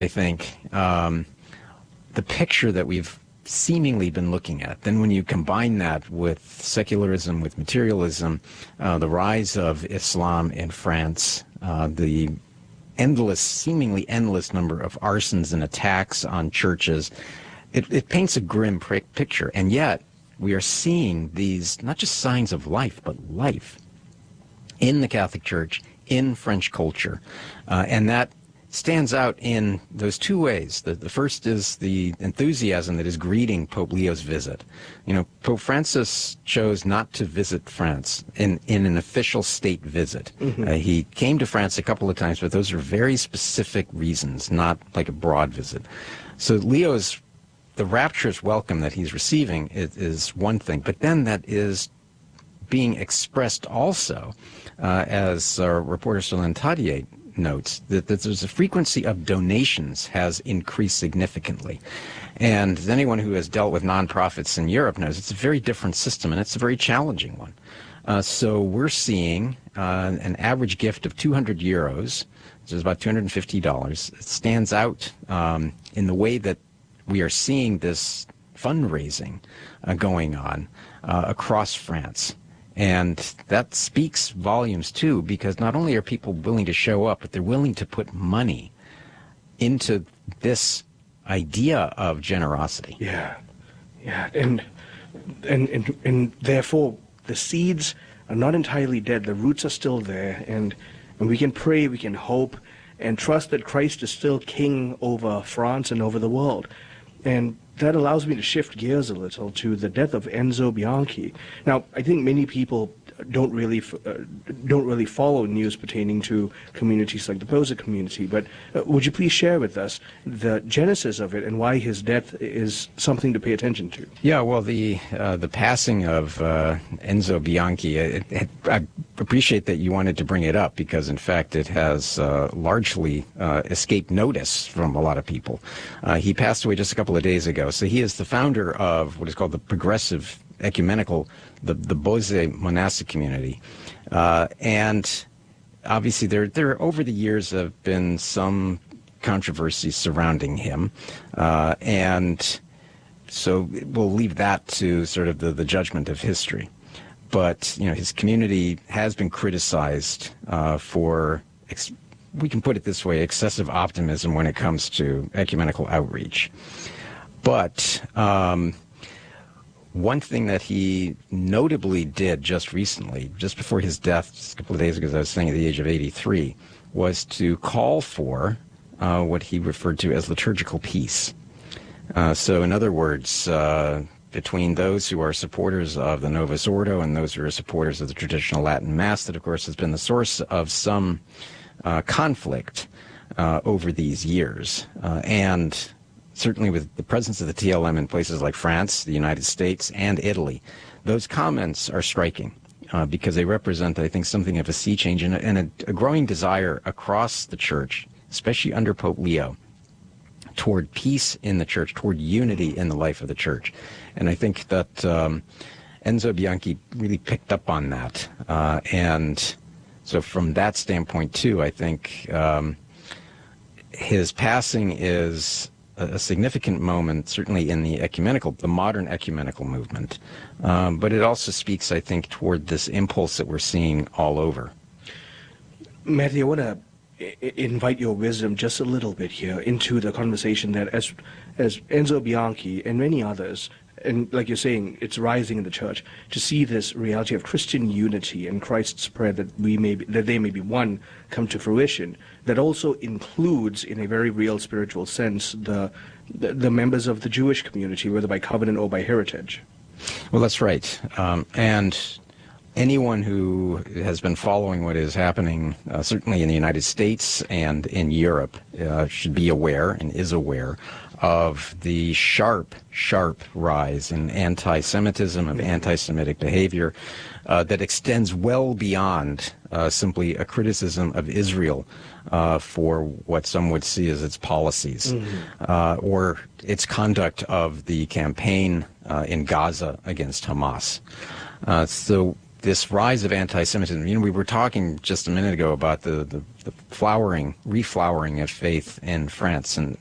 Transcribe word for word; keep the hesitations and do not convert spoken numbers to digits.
I think, um, the picture that we've seemingly been looking at. Then when you combine that with secularism, with materialism, uh, the rise of Islam in France, uh, the endless, seemingly endless number of arsons and attacks on churches, it, it paints a grim picture. And yet we are seeing these, not just signs of life, but life in the Catholic Church, in French culture. Uh, and that stands out in those two ways. The, the first is the enthusiasm that is greeting Pope Leo's visit. You know, Pope Francis chose not to visit France in, in an official state visit. Mm-hmm. Uh, he came to France a couple of times, but those are very specific reasons, not like a broad visit. So Leo's, the rapturous welcome that he's receiving is, is one thing, but then that is being expressed also, uh, as our reporter Solène Tadier notes, that, that there's a frequency of donations has increased significantly. And anyone who has dealt with nonprofits in Europe knows it's a very different system, and it's a very challenging one. Uh, so we're seeing uh, an average gift of two hundred euros, which is about two hundred fifty dollars. It stands out um, in the way that we are seeing this fundraising uh, going on uh, across France. And that speaks volumes, too, because not only are people willing to show up, but they're willing to put money into this idea of generosity. Yeah, yeah. And, and, and, and therefore, the seeds are not entirely dead. The roots are still there. And, and we can pray, we can hope, and trust that Christ is still king over France and over the world. And that allows me to shift gears a little to the death of Enzo Bianchi. Now, I think many people don't really uh, don't really follow news pertaining to communities like the Poser community, but uh, would you please share with us the genesis of it and why his death is something to pay attention to? Yeah, well, the uh, the passing of uh, Enzo Bianchi, it, it, I appreciate that you wanted to bring it up because, in fact, it has uh, largely uh, escaped notice from a lot of people. Uh, he passed away just a couple of days ago. So he is the founder of what is called the Progressive Ecumenical, the, the Bose monastic community. Uh, and obviously there, there over the years have been some controversies surrounding him. Uh, and so we'll leave that to sort of the, the judgment of history. But, you know, his community has been criticized uh, for, ex- we can put it this way, excessive optimism when it comes to ecumenical outreach. But um, one thing that he notably did just recently, just before his death, just a couple of days ago, as I was saying, at the age of eighty-three, was to call for uh, what he referred to as liturgical peace. Uh, so in other words, uh, between those who are supporters of the Novus Ordo and those who are supporters of the traditional Latin Mass, that of course has been the source of some uh, conflict uh, over these years. Uh, and certainly with the presence of the T L M in places like France, the United States, and Italy, those comments are striking uh, because they represent, I think, something of a sea change and, a, and a, a growing desire across the Church, especially under Pope Leo, toward peace in the Church, toward unity in the life of the Church. And I think that um, Enzo Bianchi really picked up on that. Uh, and so from that standpoint, too, I think um, his passing is a significant moment, certainly in the ecumenical, the modern ecumenical movement. Um, but it also speaks, I think, toward this impulse that we're seeing all over. Matthew, I want to I- invite your wisdom just a little bit here into the conversation that as, as Enzo Bianchi and many others, and like you're saying, it's rising in the Church, to see this reality of Christian unity and Christ's prayer that we may be, that they may be one come to fruition, that also includes, in a very real spiritual sense, the, the, the members of the Jewish community, whether by covenant or by heritage. Well, that's right. Um, and anyone who has been following what is happening, uh, certainly in the United States and in Europe, uh, should be aware and is aware of the sharp, sharp rise in anti-Semitism, of anti-Semitic behavior uh, that extends well beyond uh, simply a criticism of Israel uh, for what some would see as its policies, mm-hmm. uh, or its conduct of the campaign uh, in Gaza against Hamas. Uh, so this rise of anti-Semitism. You know, we were talking just a minute ago about the, the, the flowering, reflowering of faith in France, and